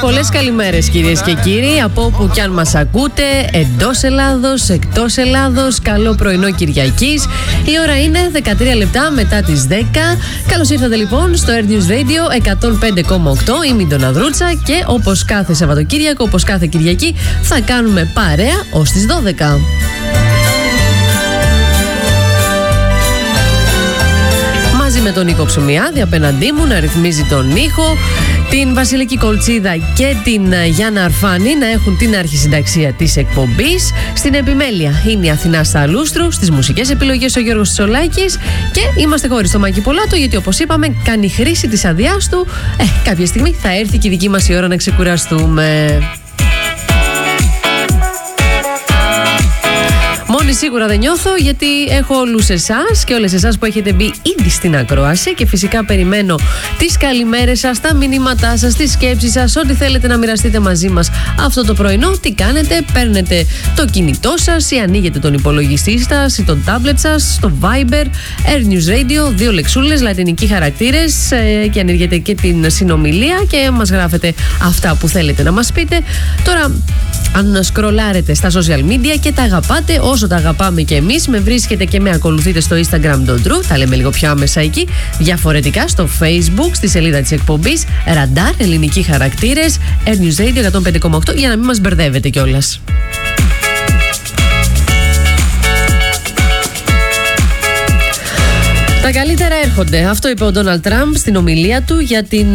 Πολλές καλημέρες κυρίες και κύριοι, από όπου κι αν μας ακούτε, εντός Ελλάδος, εκτός Ελλάδος. Καλό πρωινό Κυριακής. Η ώρα είναι 13 λεπτά μετά τις 10. Καλώς ήρθατε λοιπόν στο Air News Radio 105,8. Είμαι η Ντόνα Δρούτσα και όπως κάθε Σαββατοκύριακο, όπως κάθε Κυριακή, θα κάνουμε παρέα ως τις 12. Με τον Νίκο Ψωμιάδη απέναντί μου να ρυθμίζει τον ήχο, την Βασιλική Κολτσίδα και την Γιάννα Αρφάνη να έχουν την αρχισυνταξία της εκπομπής. Στην επιμέλεια είναι η Αθηνά Σταλούστρου, στις μουσικές επιλογές ο Γιώργος Τσολάκης και είμαστε χωρίς το Μάκη Πολάτο, γιατί όπως είπαμε κάνει χρήση της αδειάς του. Κάποια στιγμή θα έρθει και η δική μας η ώρα να ξεκουραστούμε. Μόνη σίγουρα δεν νιώθω, γιατί έχω όλους εσάς και όλες εσάς που έχετε μπει ήδη στην ακρόαση και φυσικά περιμένω τις καλημέρες σας, τα μηνύματά σας, τις σκέψεις σας, ό,τι θέλετε να μοιραστείτε μαζί μας αυτό το πρωινό. Τι κάνετε? Παίρνετε το κινητό σας ή ανοίγετε τον υπολογιστή σας ή τον τάμπλετ σας στο Viber, Air News Radio, 2 λεξούλες, λατινικοί χαρακτήρες και ανοίγετε και την συνομιλία και μας γράφετε αυτά που θέλετε να μας πείτε. Τώρα, αν σκρολάρετε στα social media και τα αγαπάτε όσο τα αγαπάμε και εμείς, με βρίσκετε και με ακολουθείτε στο Instagram Ντοντρού, τα λέμε λίγο πιο άμεσα εκεί, διαφορετικά στο Facebook, στη σελίδα της εκπομπής Ραντάρ, ελληνικοί χαρακτήρες, Air News Radio 105,8, για να μην μας μπερδεύετε κιόλας. Τα καλύτερα έρχονται. Αυτό είπε ο Ντόναλντ Τραμπ στην ομιλία του για την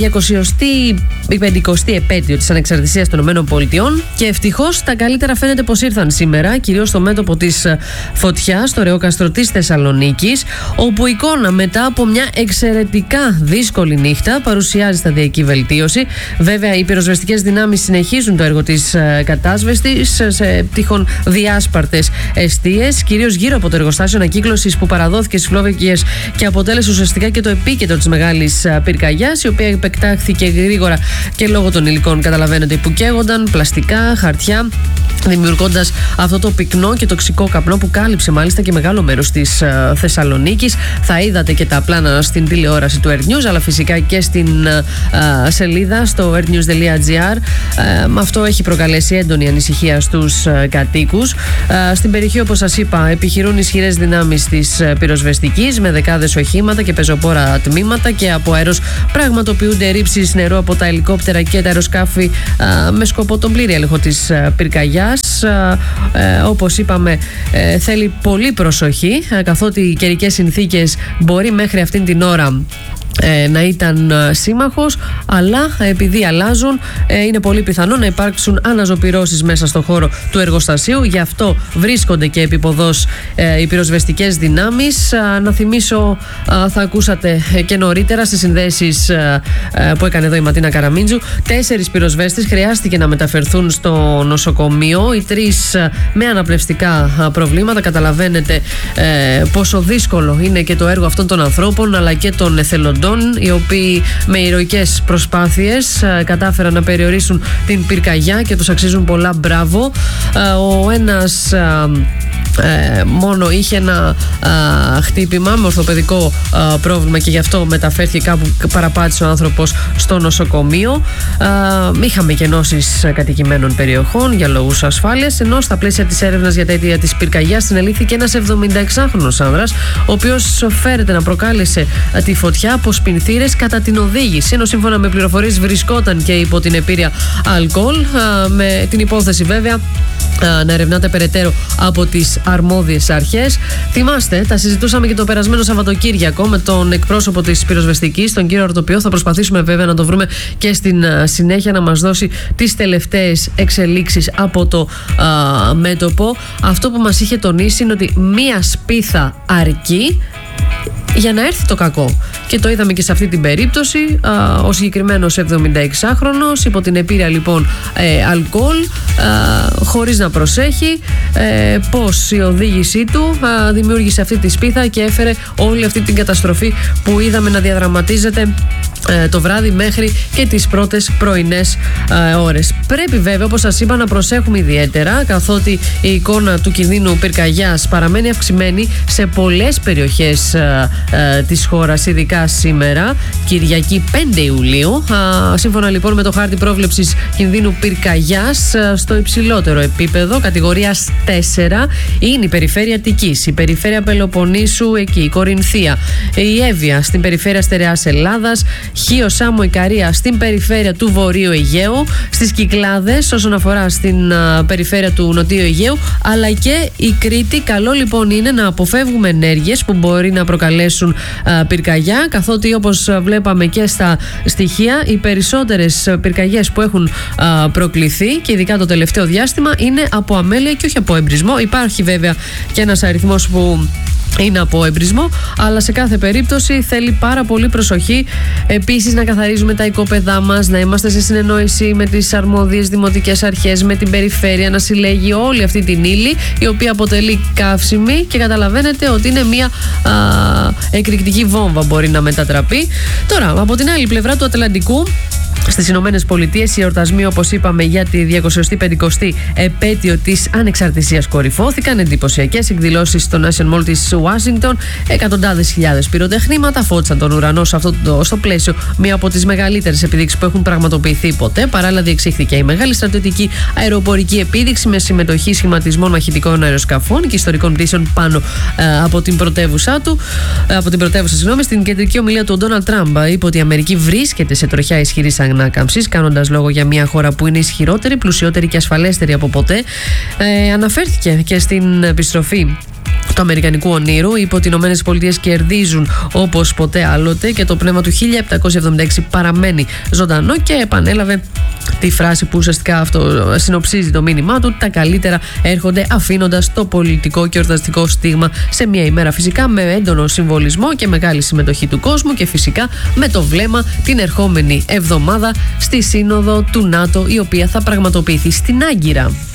250η επέτειο της ανεξαρτησίας των ΗΠΑ και ευτυχώς τα καλύτερα φαίνεται πως ήρθαν σήμερα, κυρίως στο μέτωπο της φωτιάς, στο ρεόκαστρο της Θεσσαλονίκης, όπου η εικόνα μετά από μια εξαιρετικά δύσκολη νύχτα παρουσιάζει σταδιακή βελτίωση. Βέβαια, οι πυροσβεστικές δυνάμεις συνεχίζουν το έργο της κατάσβεστης σε τυχόν διάσπαρτες εστίες, κυρίως γύρω από το εργοστάσιο ανακύκλωσης που παραδόθηκε στις Φλόβικες και αποτέλεσε ουσιαστικά και το επίκεντρο της μεγάλης πυρκαγιάς, η οποία επεκτάχθηκε γρήγορα και λόγω των υλικών, καταλαβαίνετε, που καίγονταν, πλαστικά, χαρτιά, δημιουργώντας αυτό το πυκνό και τοξικό καπνό που κάλυψε μάλιστα και μεγάλο μέρος της Θεσσαλονίκης. Θα είδατε και τα πλάνα στην τηλεόραση του Air News, αλλά φυσικά και στην σελίδα στο airnews.gr. Αυτό έχει προκαλέσει έντονη ανησυχία στους κατοίκους. Στην περιοχή, όπως σας είπα, επιχειρούν ισχυρές δυνάμεις της πυροσβεστικής με δεκάδες οχήματα και πεζοπόρα τμήματα, και από αέρος πραγματοποιούνται ρήψεις νερού από τα ελικόπτερα και τα αεροσκάφη με σκοπό τον πλήρη έλεγχο της πυρκαγιάς. Όπως είπαμε, θέλει πολύ προσοχή, καθότι οι καιρικές συνθήκες μπορεί μέχρι αυτήν την ώρα να ήταν σύμμαχος, αλλά επειδή αλλάζουν, είναι πολύ πιθανό να υπάρξουν αναζωπυρώσεις μέσα στο χώρο του εργοστασίου. Γι' αυτό βρίσκονται και επίποδος οι πυροσβεστικές δυνάμεις. Να θυμίσω, θα ακούσατε και νωρίτερα στις συνδέσεις που έκανε εδώ η Ματίνα Καραμίντζου, 4 πυροσβέστες χρειάστηκε να μεταφερθούν στο νοσοκομείο, οι 3 με αναπνευστικά προβλήματα. Καταλαβαίνετε πόσο δύσκολο είναι και το έργο αυτών των ανθρώπων, αλλά και των εθελοντών, οι οποίοι με ηρωικές προσπάθειες κατάφεραν να περιορίσουν την πυρκαγιά και τους αξίζουν πολλά μπράβο. Ο ένας μόνο είχε ένα χτύπημα με ορθοπαιδικό πρόβλημα και γι' αυτό μεταφέρθηκε, κάπου παραπάτησε ο άνθρωπος στο νοσοκομείο. Είχαμε και ενώσεις κατοικημένων περιοχών για λόγους ασφάλειας, ενώ στα πλαίσια της έρευνας για τα αίτια της πυρκαγιάς συνελήφθηκε ένας 76χρονος άνδρας, ο οποίος φέρεται να προκάλεσε τη φωτιά από σπινθήρες κατά την οδήγηση, ενώ σύμφωνα με πληροφορίες βρισκόταν και υπό την επήρεια αλκοόλ, με την υπόθεση βέβαια να ερευνάται περαιτέρω από τις αρμόδιες αρχές. Θυμάστε, τα συζητούσαμε και το περασμένο Σαββατοκύριακο με τον εκπρόσωπο της πυροσβεστικής, τον κύριο Αρτοπιό. Θα προσπαθήσουμε βέβαια να το βρούμε και στην συνέχεια να μας δώσει τις τελευταίες εξελίξεις από το μέτωπο. Αυτό που μας είχε τονίσει είναι ότι μία σπίθα αρκεί για να έρθει το κακό. Και το είδαμε και σε αυτή την περίπτωση. Ο συγκεκριμένος 76χρονος υπό την επήρεια λοιπόν αλκοόλ, χωρίς να προσέχει πως η οδήγησή του δημιούργησε αυτή τη σπίθα και έφερε όλη αυτή την καταστροφή που είδαμε να διαδραματίζεται το βράδυ μέχρι και τις πρώτες πρωινές ώρες. Πρέπει βέβαια, όπως σας είπα, να προσέχουμε ιδιαίτερα, καθότι η εικόνα του κινδύνου πυρκαγιάς παραμένει αυξημένη σε πολλές περιοχές της χώρας, ειδικά σήμερα, Κυριακή 5 Ιουλίου. Σύμφωνα λοιπόν με το χάρτη πρόβλεψης κινδύνου πυρκαγιάς, στο υψηλότερο επίπεδο, κατηγορίας 4, είναι η περιφέρεια Αττικής, η περιφέρεια Πελοποννήσου, εκεί, η Κορινθία, η Εύβοια στην περιφέρεια Στερεάς Ελλάδας, Χίο, Σάμο, Ικαρία στην περιφέρεια του Βορείου Αιγαίου, στις Κυκλάδες όσον αφορά στην περιφέρεια του Νοτίου Αιγαίου, αλλά και η Κρήτη. Καλό λοιπόν είναι να αποφεύγουμε ενέργειες που μπορεί να προκαλέσουν πυρκαγιά, καθότι όπως βλέπαμε και στα στοιχεία, οι περισσότερες πυρκαγιές που έχουν προκληθεί και ειδικά το τελευταίο διάστημα είναι από αμέλεια και όχι από εμπρισμό. Υπάρχει βέβαια και ένας αριθμός που είναι από εμπρισμό, αλλά σε κάθε περίπτωση θέλει πάρα πολύ προσοχή. Επίσης, να καθαρίζουμε τα οικόπεδά μας, να είμαστε σε συνεννόηση με τις αρμόδιες δημοτικές αρχές, με την περιφέρεια, να συλλέγει όλη αυτή την ύλη, η οποία αποτελεί καύσιμη και καταλαβαίνετε ότι είναι μια εκρηκτική βόμβα, μπορεί να μετατραπεί. Τώρα, από την άλλη πλευρά του Ατλαντικού, στις Ηνωμένες Πολιτείες, οι εορτασμοί, όπως είπαμε, για τη 250η επέτειο της ανεξαρτησίας κορυφώθηκαν. Εντυπωσιακές εκδηλώσεις στο National Mall της Ουάσιγκτον, εκατοντάδες χιλιάδες πυροτεχνήματα φώτισαν τον ουρανό στο πλαίσιο μία από τις μεγαλύτερες επιδείξεις που έχουν πραγματοποιηθεί ποτέ. Παράλληλα, διεξήχθηκε η μεγάλη στρατιωτική αεροπορική επίδειξη με συμμετοχή σχηματισμών μαχητικών αεροσκαφών και ιστορικών πτήσεων πάνω από την πρωτεύουσα στην κεντρική ομιλία του, ο Ντόναλντ Τραμπ είπε ότι η Αμερική βρίσκεται σε τροχιά ισχυρής ανάκαμψης, κάνοντας λόγο για μια χώρα που είναι ισχυρότερη, πλουσιότερη και ασφαλέστερη από ποτέ. Αναφέρθηκε και στην επιστροφή του αμερικανικού ονείρου. Είπε ότι οι Ηνωμένες Πολιτείες κερδίζουν όπως ποτέ άλλοτε και το πνεύμα του 1776 παραμένει ζωντανό, και επανέλαβε τη φράση που ουσιαστικά αυτό συνοψίζει το μήνυμά του: τα καλύτερα έρχονται, αφήνοντας το πολιτικό και εορταστικό στίγμα σε μια ημέρα φυσικά με έντονο συμβολισμό και μεγάλη συμμετοχή του κόσμου, και φυσικά με το βλέμμα την ερχόμενη εβδομάδα στη Σύνοδο του ΝΑΤΟ, η οποία θα πραγματοποιηθεί στην Άγκυρα.